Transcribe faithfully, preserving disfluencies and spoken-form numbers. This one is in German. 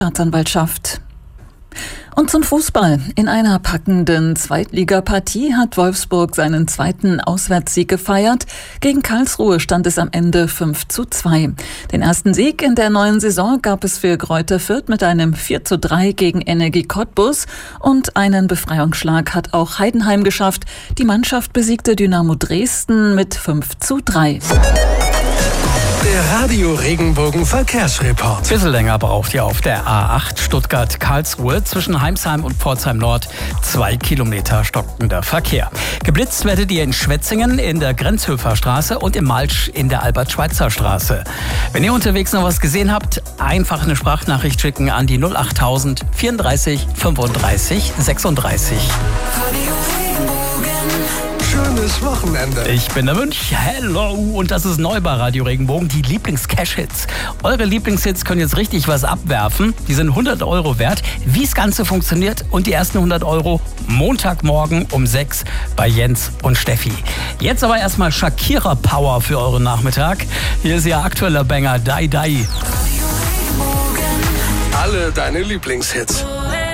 Staatsanwaltschaft. Und zum Fußball. In einer packenden Zweitligapartie hat Wolfsburg seinen zweiten Auswärtssieg gefeiert. Gegen Karlsruhe stand es am Ende fünf zu zwei. Den ersten Sieg in der neuen Saison gab es für Greuther Fürth mit einem vier zu drei gegen Energie Cottbus. Und einen Befreiungsschlag hat auch Heidenheim geschafft. Die Mannschaft besiegte Dynamo Dresden mit fünf zu drei. Der Radio Regenbogen Verkehrsreport. Bisschen länger braucht ihr auf der A acht Stuttgart-Karlsruhe zwischen Heimsheim und Pforzheim Nord. Zwei Kilometer stockender Verkehr. Geblitzt werdet ihr in Schwetzingen in der Grenzhöfer Straße und im Malsch in der Albert-Schweitzer Straße. Wenn ihr unterwegs noch was gesehen habt, einfach eine Sprachnachricht schicken an die null achttausend vierunddreißig fünfunddreißig sechsunddreißig. Schönes Wochenende. Ich bin der Münch. Hello. Und das ist neu bei Radio Regenbogen, die Lieblings-Cash-Hits. Eure Lieblingshits können jetzt richtig was abwerfen. Die sind hundert Euro wert. Wie das Ganze funktioniert und die ersten hundert Euro Montagmorgen um sechs bei Jens und Steffi. Jetzt aber erstmal Shakira Power für euren Nachmittag. Hier ist ihr aktueller Banger, Die Die. Alle deine Lieblingshits.